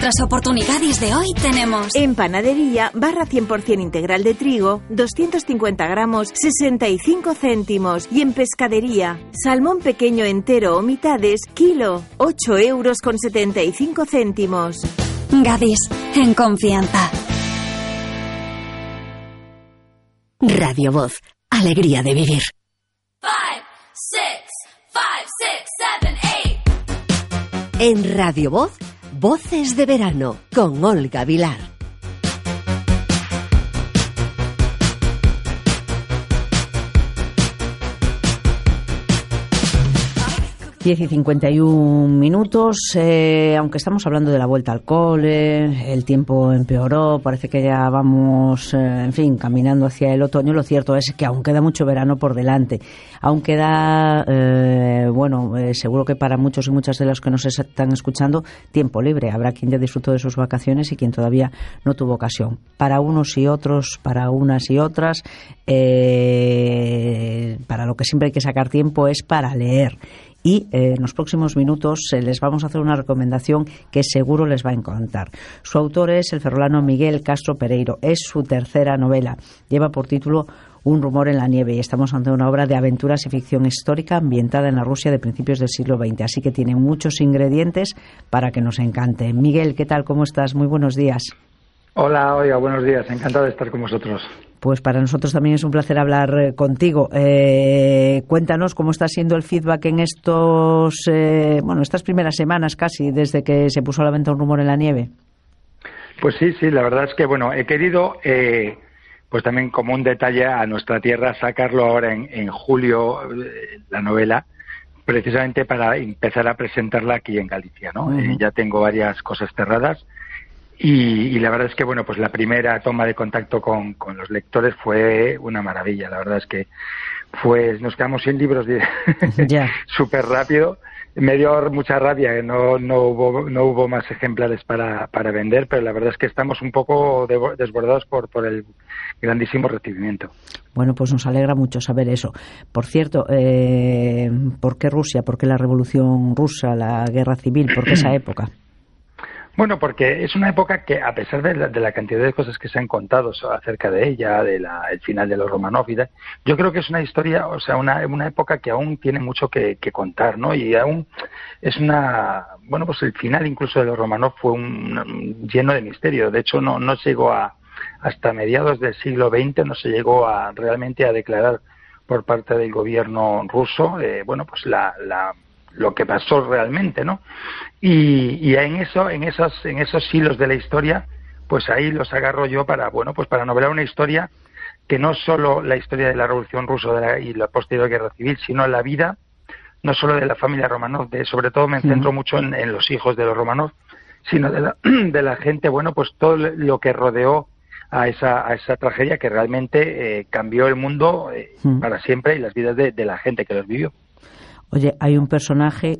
nuestras oportunidades de hoy tenemos... En panadería, barra 100% integral de trigo, 250 gramos, 65 céntimos. Y en pescadería, salmón pequeño entero o mitades, kilo, 8,75 €. Gadis, en confianza. Radio Voz, alegría de vivir. 5, 6, 5, 6, 7, 8. En Radio Voz, Voces de Verano, con Olga Vilar. Diez y 51 minutos, aunque estamos hablando de la vuelta al cole, el tiempo empeoró, parece que ya vamos, en fin, caminando hacia el otoño. Lo cierto es que aún queda mucho verano por delante, aún queda, seguro que para muchos y muchas de los que nos están escuchando, tiempo libre. Habrá quien ya disfrutó de sus vacaciones y quien todavía no tuvo ocasión. Para unos y otros, para unas y otras, para lo que siempre hay que sacar tiempo es para leer. Y en los próximos minutos les vamos a hacer una recomendación que seguro les va a encantar. Su autor es el ferrolano Miguel Castro Pereiro. Es su tercera novela. Lleva por título Un rumor en la nieve y estamos ante una obra de aventuras y ficción histórica ambientada en la Rusia de principios del siglo XX. Así que tiene muchos ingredientes para que nos encante. Miguel, ¿qué tal? ¿Cómo estás? Muy buenos días. Hola, oiga, buenos días. Encantado de estar con vosotros. Pues para nosotros también es un placer hablar contigo. Cuéntanos cómo está siendo el feedback en estas primeras semanas casi, desde que se puso a la venta Un rumor en la nieve. Pues sí, la verdad es que, he querido, pues también como un detalle a nuestra tierra, sacarlo ahora en julio, la novela, precisamente para empezar a presentarla aquí en Galicia, ¿no? Uh-huh. Ya tengo varias cosas cerradas. Y la verdad es que, pues la primera toma de contacto con los lectores fue una maravilla. La verdad es que nos quedamos sin libros súper rápido. Me dio mucha rabia que no hubo más ejemplares para vender, pero la verdad es que estamos un poco desbordados por el grandísimo recibimiento. Bueno, pues nos alegra mucho saber eso. Por cierto, ¿por qué Rusia? ¿Por qué la Revolución Rusa, la Guerra Civil? ¿Por qué esa época? Bueno, porque es una época que, a pesar de la cantidad de cosas que se han contado acerca de ella, el final de los Romanov y tal, yo creo que es una historia, una época que aún tiene mucho que contar, ¿no? Y aún es pues el final incluso de los Romanov fue lleno de misterio. De hecho, no llegó hasta mediados del siglo XX, no se llegó realmente a declarar por parte del gobierno ruso, lo que pasó realmente, ¿no? Y en esos hilos de la historia, pues ahí los agarro yo para novelar una historia que no solo la historia de la Revolución Rusa y la posterior Guerra Civil, sino la vida, no solo de la familia Romanov, sobre todo me centro mucho en los hijos de los Romanov, sino de la gente, pues todo lo que rodeó a esa tragedia que realmente cambió el mundo para siempre y las vidas de la gente que los vivió. Oye, hay un personaje,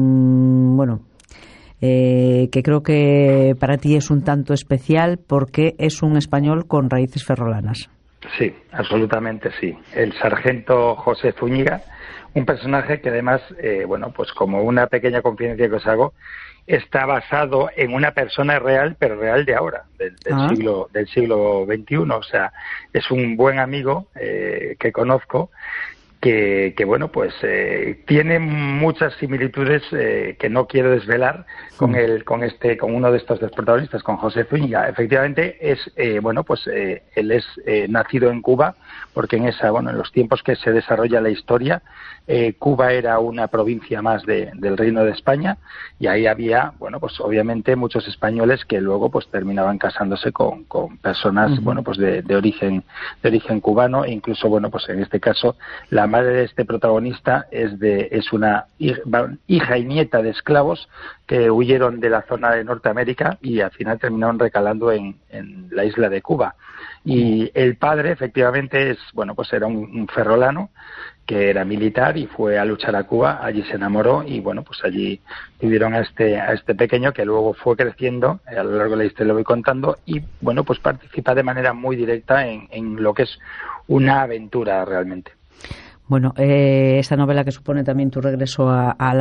que creo que para ti es un tanto especial porque es un español con raíces ferrolanas. Sí, absolutamente sí. El sargento José Zúñiga, un personaje que además, pues como una pequeña confidencia que os hago, está basado en una persona real, pero real de ahora, del siglo XXI. O sea, es un buen amigo que conozco, que tiene muchas similitudes que no quiero desvelar con uno de estos dos protagonistas, con José Zúñiga. Efectivamente él es nacido en Cuba, porque en los tiempos que se desarrolla la historia, Cuba era una provincia más del Reino de España, y ahí había obviamente muchos españoles que luego terminaban casándose con personas de origen cubano, e incluso en este caso la madre de este protagonista es una hija y nieta de esclavos que huyeron de la zona de Norteamérica y al final terminaron recalando en la isla de Cuba. Y el padre efectivamente era un ferrolano que era militar y fue a luchar a Cuba. Allí se enamoró y allí tuvieron a este pequeño, que luego fue creciendo, a lo largo de la historia lo voy contando, y participa de manera muy directa en lo que es una aventura realmente. Bueno, esta novela que supone también tu regreso a la